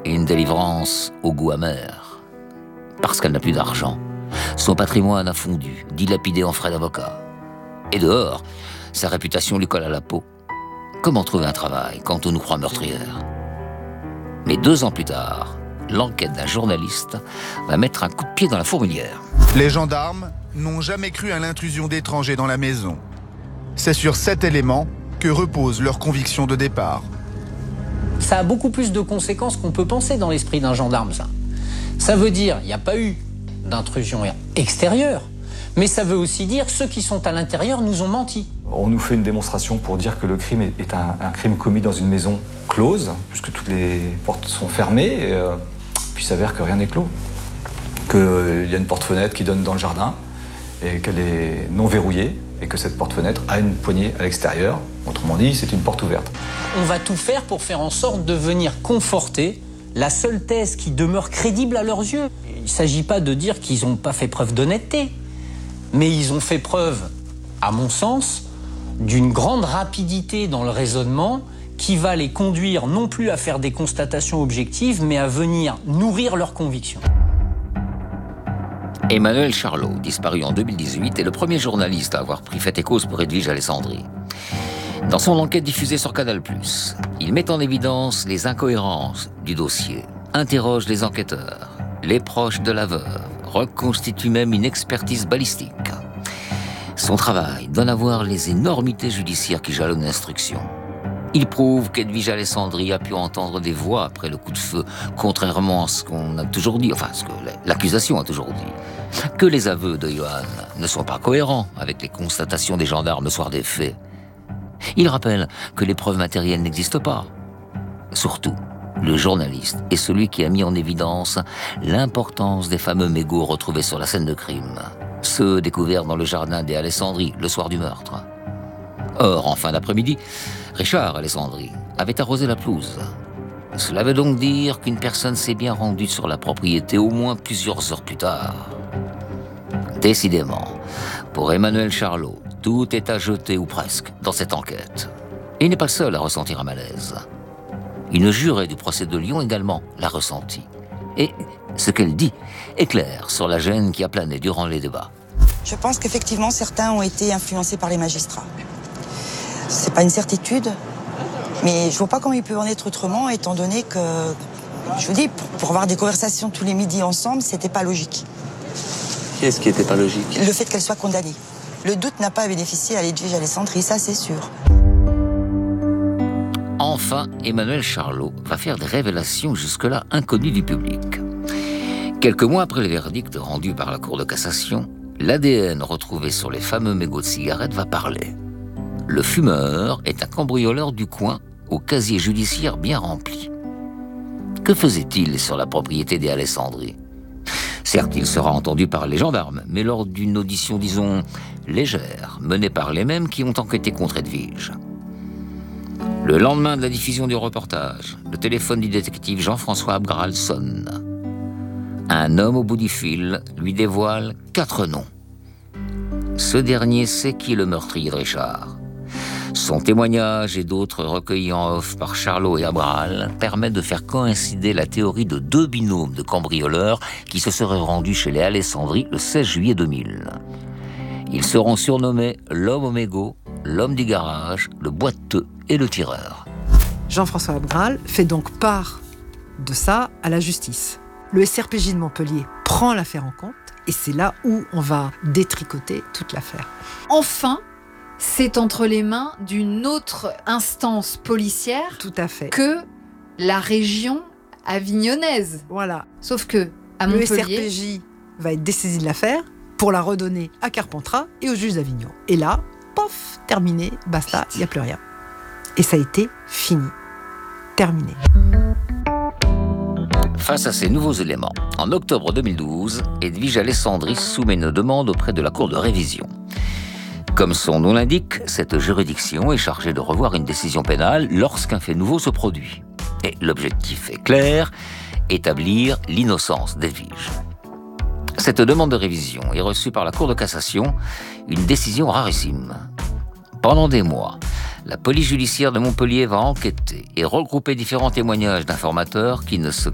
et une délivrance au goût amer. Parce qu'elle n'a plus d'argent, son patrimoine a fondu, dilapidé en frais d'avocat. Et dehors, sa réputation lui colle à la peau. Comment trouver un travail quand on nous croit meurtrière? Mais 2 ans plus tard, l'enquête d'un journaliste va mettre un coup de pied dans la fourmilière. Les gendarmes n'ont jamais cru à l'intrusion d'étrangers dans la maison. C'est sur cet élément que repose leur conviction de départ. Ça a beaucoup plus de conséquences qu'on peut penser dans l'esprit d'un gendarme, ça. Ça veut dire qu'il n'y a pas eu d'intrusion extérieure, mais ça veut aussi dire que ceux qui sont à l'intérieur nous ont menti. On nous fait une démonstration pour dire que le crime est un crime commis dans une maison close, puisque toutes les portes sont fermées, puis il s'avère que rien n'est clos. Qu'il y a une porte-fenêtre qui donne dans le jardin, et qu'elle est non verrouillée, et que cette porte-fenêtre a une poignée à l'extérieur. Autrement dit, c'est une porte ouverte. On va tout faire pour faire en sorte de venir conforter la seule thèse qui demeure crédible à leurs yeux. Il ne s'agit pas de dire qu'ils n'ont pas fait preuve d'honnêteté, mais ils ont fait preuve, à mon sens, d'une grande rapidité dans le raisonnement qui va les conduire non plus à faire des constatations objectives, mais à venir nourrir leurs convictions. Emmanuel Charlot, disparu en 2018, est le premier journaliste à avoir pris fait et cause pour Edwige Alessandri. Dans son enquête diffusée sur Canal+, il met en évidence les incohérences du dossier, interroge les enquêteurs, les proches de la veuve, reconstitue même une expertise balistique. Son travail donne à voir les énormités judiciaires qui jalonnent l'instruction. Il prouve qu'Edwige Alessandri a pu entendre des voix après le coup de feu, contrairement à ce qu'on a toujours dit, enfin ce que l'accusation a toujours dit. Que les aveux de Johan ne sont pas cohérents avec les constatations des gendarmes le soir des faits. Il rappelle que les preuves matérielles n'existent pas. Surtout, le journaliste est celui qui a mis en évidence l'importance des fameux mégots retrouvés sur la scène de crime. Ceux découverts dans le jardin des Alessandri le soir du meurtre. Or, en fin d'après-midi, Richard Alessandri avait arrosé la pelouse. Cela veut donc dire qu'une personne s'est bien rendue sur la propriété au moins plusieurs heures plus tard. Décidément, pour Emmanuel Charlot, tout est à jeter ou presque dans cette enquête. Et il n'est pas le seul à ressentir un malaise. Une jurée du procès de Lyon également l'a ressenti. Et ce qu'elle dit est clair sur la gêne qui a plané durant les débats. Je pense qu'effectivement certains ont été influencés par les magistrats. C'est pas une certitude, mais je vois pas comment il peut en être autrement, étant donné que, je vous dis, pour avoir des conversations tous les midis ensemble, c'était pas logique. Qu'est-ce qui était pas logique? Le fait qu'elle soit condamnée. Le doute n'a pas bénéficié à Edwige Alessandri, ça c'est sûr. Enfin, Emmanuel Charlot va faire des révélations jusque-là inconnues du public. Quelques mois après le verdict rendu par la Cour de cassation, l'ADN retrouvé sur les fameux mégots de cigarettes va parler. Le fumeur est un cambrioleur du coin au casier judiciaire bien rempli. Que faisait-il sur la propriété des Alessandri? Certes, il sera entendu par les gendarmes, mais lors d'une audition, disons, légère, menée par les mêmes qui ont enquêté contre Edwige. Le lendemain de la diffusion du reportage, le téléphone du détective Jean-François Abgral sonne. Un homme au bout du fil lui dévoile 4 noms. Ce dernier sait qui est le meurtrier de Richard. Son témoignage et d'autres recueillis en off par Charlot et Abgral permettent de faire coïncider la théorie de 2 binômes de cambrioleurs qui se seraient rendus chez les Alessandri le 16 juillet 2000. Ils seront surnommés l'homme au mégot, l'homme du garage, le boiteux et le tireur. Jean-François Abgral fait donc part de ça à la justice. Le SRPJ de Montpellier prend l'affaire en compte et c'est là où on va détricoter toute l'affaire. Enfin, c'est entre les mains d'une autre instance policière Tout à fait. que la région avignonnaise. Voilà. Sauf que, à Le Montpellier, SRPJ va être dessaisi de l'affaire pour la redonner à Carpentras et au juge d'Avignon. Et là, pof, terminé, basta, il n'y a plus rien. Et ça a été fini. Terminé. Face à ces nouveaux éléments, en octobre 2012, Edwige Alessandri soumet une demande auprès de la Cour de révision. Comme son nom l'indique, cette juridiction est chargée de revoir une décision pénale lorsqu'un fait nouveau se produit. Et l'objectif est clair, établir l'innocence d'Edwige. Cette demande de révision est reçue par la Cour de cassation, une décision rarissime. Pendant des mois, la police judiciaire de Montpellier va enquêter et regrouper différents témoignages d'informateurs qui ne se